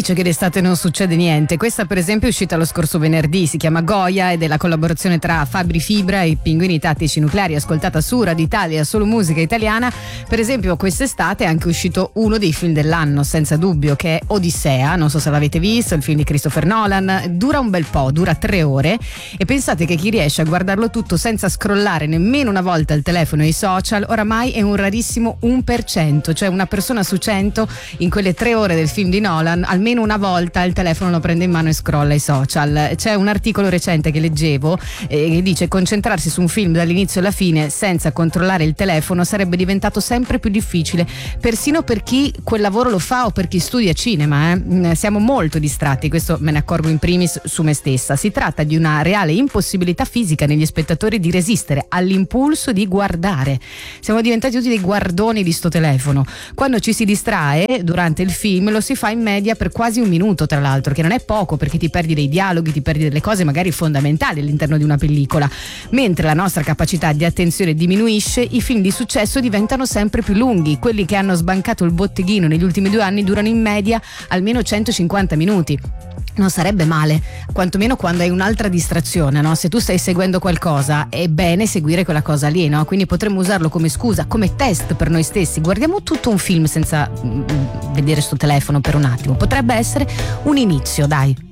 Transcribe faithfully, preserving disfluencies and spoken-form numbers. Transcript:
dice che d'estate non succede niente? Questa per esempio è uscita lo scorso venerdì, si chiama Goya ed è la collaborazione tra Fabri Fibra e i Pinguini Tattici Nucleari, ascoltata su Radio Italia, solo musica italiana. Per esempio quest'estate è anche uscito uno dei film dell'anno, senza dubbio, che è Odissea, non so se l'avete visto, il film di Christopher Nolan. Dura un bel po', dura tre ore e pensate che chi riesce a guardarlo tutto senza scrollare nemmeno una volta il telefono e i social oramai è un rarissimo uno per cento, cioè una persona su cento in quelle tre ore del film di Nolan almeno una volta il telefono lo prende in mano e scrolla i social. C'è un articolo recente che leggevo eh, che dice: concentrarsi su un film dall'inizio alla fine senza controllare il telefono sarebbe diventato sempre più difficile, persino per chi quel lavoro lo fa o per chi studia cinema. Eh. Siamo molto distratti, questo me ne accorgo in primis su me stessa. Si tratta di una reale impossibilità fisica negli spettatori di resistere all'impulso di guardare. Siamo diventati tutti dei guardoni di sto telefono. Quando ci si distrae durante il film lo si fa in media per quasi un minuto, tra l'altro, che non è poco perché ti perdi dei dialoghi, ti perdi delle cose magari fondamentali all'interno di una pellicola. Mentre la nostra capacità di attenzione diminuisce, i film di successo diventano sempre più lunghi. Quelli che hanno sbancato il botteghino negli ultimi due anni durano in media almeno centocinquanta minuti. Non sarebbe male, quantomeno quando hai un'altra distrazione, no? Se tu stai seguendo qualcosa è bene seguire quella cosa lì, no? Quindi potremmo usarlo come scusa, come test per noi stessi. Guardiamo tutto un film senza mm, vedere sto telefono per un attimo. Potrebbe essere un inizio, dai.